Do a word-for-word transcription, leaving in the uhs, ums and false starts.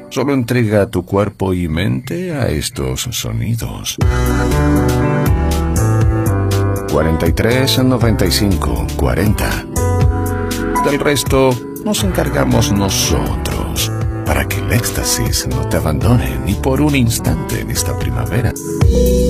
Solo entrega tu cuerpo y mente a estos sonidos. cuarenta y tres, noventa y cinco, cuarenta. Del resto nos encargamos nosotros, para que el éxtasis no te abandone ni por un instante en esta primavera.